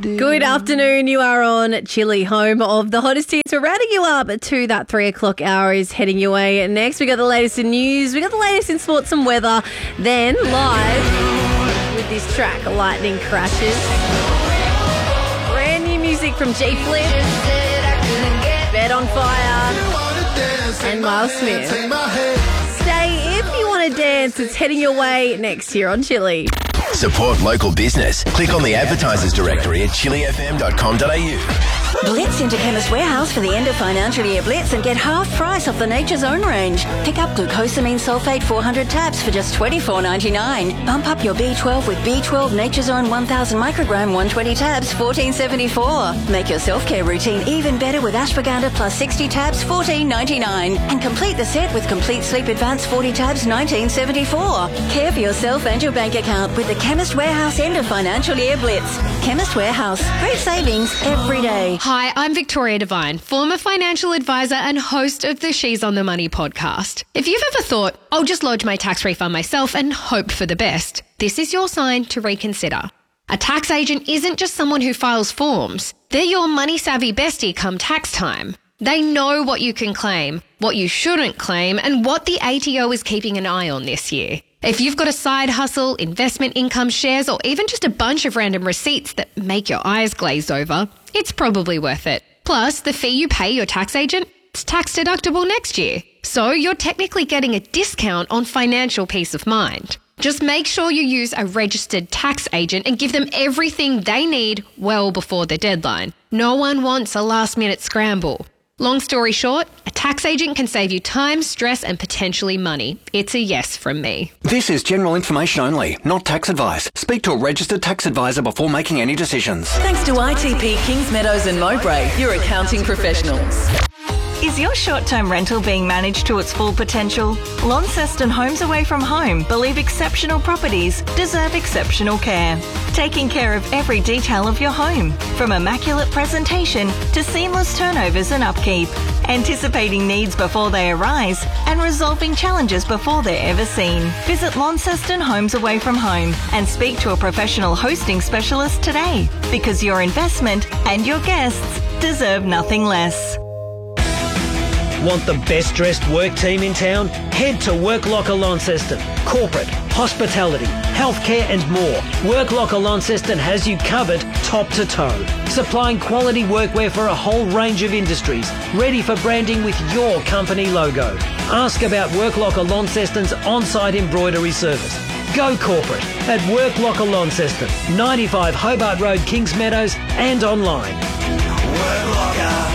Good afternoon. You are on Chili, home of the hottest hits. We're rounding you up to that 3 o'clock hour is heading your way. Next, we got the latest in news. We got the latest in sports and weather. Then, live with this track, Lightning Crashes. Brand new music from G Flip, Bed on Fire, and Miles Smith. Stay if you want to dance. It's heading your way next here on Chili. Support local business. Click on the advertisers directory at chilifm.com.au. Blitz into Chemist Warehouse for the end of financial year Blitz and get half price off the Nature's Own range. Pick up glucosamine sulfate 400 tabs for just $24.99. Bump up your B12 with B12 Nature's Own 1000 microgram 120 tabs, $14.74. Make your self-care routine even better with ashwagandha plus 60 tabs, $14.99. And complete the set with Complete Sleep Advance 40 tabs, $19.74. Care for yourself and your bank account with the Chemist Warehouse end of financial year Blitz. Chemist Warehouse. Great savings every day. Hi, I'm Victoria Devine, former financial advisor and host of the She's on the Money podcast. If you've ever thought, I'll just lodge my tax refund myself and hope for the best, this is your sign to reconsider. A tax agent isn't just someone who files forms. They're your money-savvy bestie come tax time. They know what you can claim, what you shouldn't claim, and what the ATO is keeping an eye on this year. If you've got a side hustle, investment income, shares, or even just a bunch of random receipts that make your eyes glaze over, it's probably worth it. Plus, the fee you pay your tax agent, it's tax deductible next year. So you're technically getting a discount on financial peace of mind. Just make sure you use a registered tax agent and give them everything they need well before the deadline. No one wants a last-minute scramble. Long story short, a tax agent can save you time, stress, and potentially money. It's a yes from me. This is general information only, not tax advice. Speak to a registered tax advisor before making any decisions. Thanks to ITP Kings Meadows and Mowbray, your accounting professionals. Is your short-term rental being managed to its full potential? Launceston Homes Away from Home believe exceptional properties deserve exceptional care. Taking care of every detail of your home, from immaculate presentation to seamless turnovers and upkeep. Anticipating needs before they arise and resolving challenges before they're ever seen. Visit Launceston Homes Away from Home and speak to a professional hosting specialist today, because your investment and your guests deserve nothing less. Want the best dressed work team in town? Head to Work Locker Launceston. Corporate, hospitality, healthcare and more. Work Locker Launceston has you covered top to toe. Supplying quality workwear for a whole range of industries. Ready for branding with your company logo. Ask about Work Locker Launceston's on-site embroidery service. Go corporate at Work Locker Launceston, 95 Hobart Road, Kings Meadows, and online. Work Locker.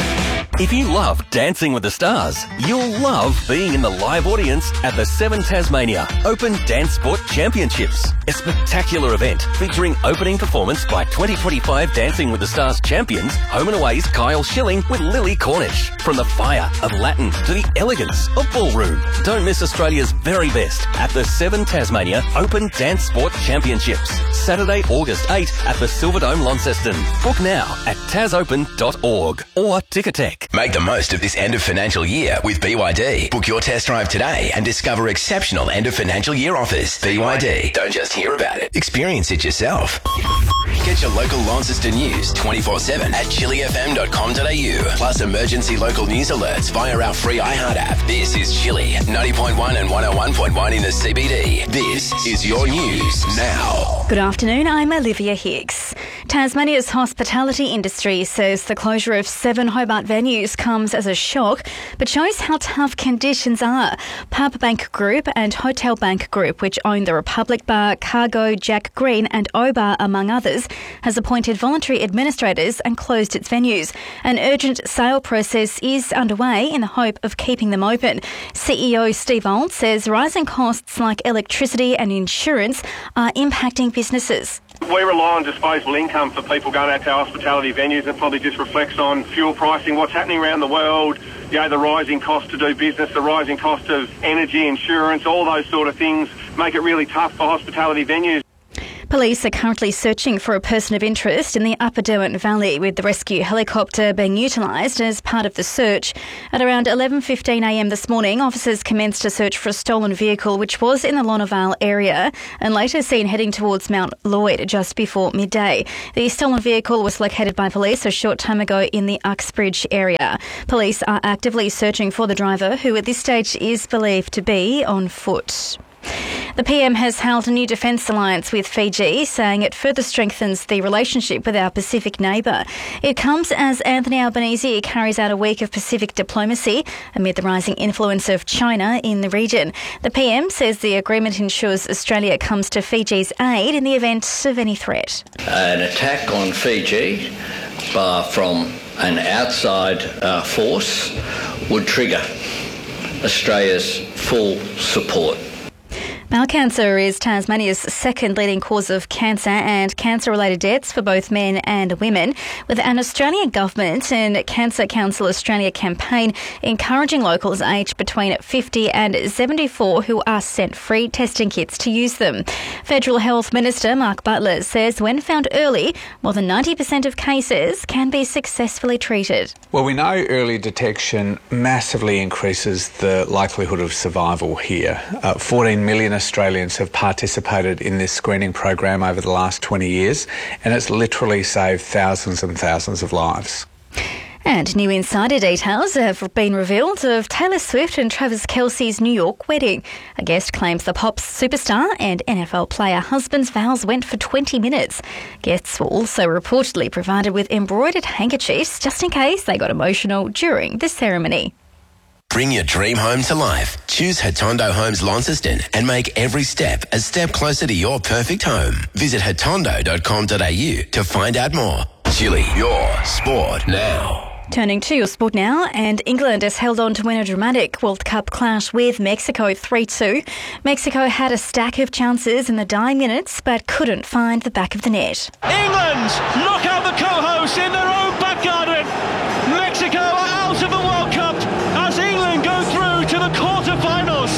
If you love Dancing with the Stars, you'll love being in the live audience at the 7 Tasmania Open Dance Sport Championships, a spectacular event featuring opening performance by 2025 Dancing with the Stars champions, Home and Away's Kyle Schilling with Lily Cornish. From the fire of Latin to the elegance of ballroom, don't miss Australia's very best at the 7 Tasmania Open Dance Sport Championships, Saturday, August 8 at the Silverdome, Launceston. Book now at tasopen.org or Ticketek. Make the most of this end of financial year with BYD. Book your test drive today and discover exceptional end of financial year offers. BYD. Don't just hear about it. Experience it yourself. Get your local Launceston news 24/7 at chilifm.com.au. Plus emergency local news alerts via our free iHeart app. This is Chili, 90.1 and 101.1 in the CBD. This is your news now. Good afternoon, I'm Olivia Hicks. Tasmania's hospitality industry says the closure of 7 Hobart venues comes as a shock, but shows how tough conditions are. Pub Bank Group and Hotel Bank Group, which own the Republic Bar, Cargo, Jack Green and O-Bar, among others, has appointed voluntary administrators and closed its venues. An urgent sale process is underway in the hope of keeping them open. CEO Steve Auld says rising costs like electricity and insurance are impacting businesses. We rely on disposable income for people going out to our hospitality venues. It probably just reflects on fuel pricing, what's happening around the world, the rising cost to do business, the rising cost of energy, insurance, all those sort of things make it really tough for hospitality venues. Police are currently searching for a person of interest in the Upper Derwent Valley, with the rescue helicopter being utilised as part of the search. At around 11:15am this morning, officers commenced a search for a stolen vehicle which was in the Lonavale area and later seen heading towards Mount Lloyd just before midday. The stolen vehicle was located by police a short time ago in the Uxbridge area. Police are actively searching for the driver, who at this stage is believed to be on foot. The PM has held a new defence alliance with Fiji, saying it further strengthens the relationship with our Pacific neighbour. It comes as Anthony Albanese carries out a week of Pacific diplomacy amid the rising influence of China in the region. The PM says the agreement ensures Australia comes to Fiji's aid in the event of any threat. An attack on Fiji from an outside force would trigger Australia's full support. Bowel cancer is Tasmania's second leading cause of cancer and cancer-related deaths for both men and women, with an Australian government and Cancer Council Australia campaign encouraging locals aged between 50 and 74 who are sent free testing kits to use them. Federal Health Minister Mark Butler says when found early, more than 90% of cases can be successfully treated. Well, we know early detection massively increases the likelihood of survival here. 14 million Australians have participated in this screening program over the last 20 years, and it's literally saved thousands and thousands of lives. And new insider details have been revealed of Taylor Swift and Travis Kelce's New York wedding. A guest claims the pop superstar and NFL player husband's vows went for 20 minutes. Guests were also reportedly provided with embroidered handkerchiefs just in case they got emotional during the ceremony. Bring your dream home to life. Choose Hatondo Homes Launceston and make every step a step closer to your perfect home. Visit hatondo.com.au to find out more. Chile, your sport now. Turning to your sport now, and England has held on to win a dramatic World Cup clash with Mexico 3-2. Mexico had a stack of chances in the dying minutes but couldn't find the back of the net. England knock out the co-hosts in their own back garden. Mexico are out of the World Cup as England go through to the quarter-finals.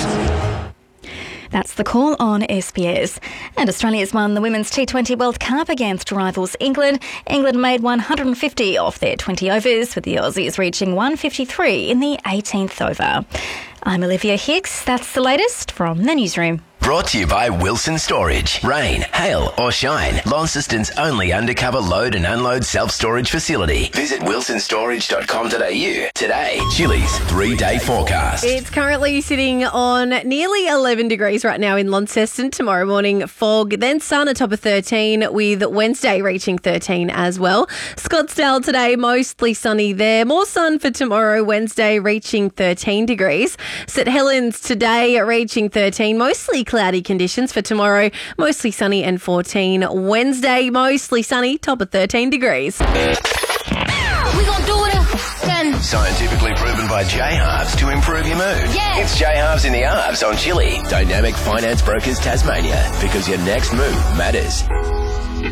That's the call on SBS. And Australia's won the Women's T20 World Cup against rivals England. England made 150 off their 20 overs, with the Aussies reaching 153 in the 18th over. I'm Olivia Hicks. That's the latest from the newsroom. Brought to you by Wilson Storage. Rain, hail or shine, Launceston's only undercover load and unload self-storage facility. Visit wilsonstorage.com.au today. Chili's 3-day forecast. It's currently sitting on nearly 11 degrees right now in Launceston. Tomorrow morning, fog, then sun atop of 13, with Wednesday reaching 13 as well. Scottsdale today, mostly sunny there. More sun for tomorrow, Wednesday reaching 13 degrees. St Helens today reaching 13, mostly cloudy conditions for tomorrow, mostly sunny and 14. Wednesday, mostly sunny, top of 13 degrees. We gonna do it again. Scientifically proven by J-Halves to improve your mood. Yeah. It's J-Halves in the Halves on Chili. Dynamic Finance Brokers Tasmania, because your next move matters.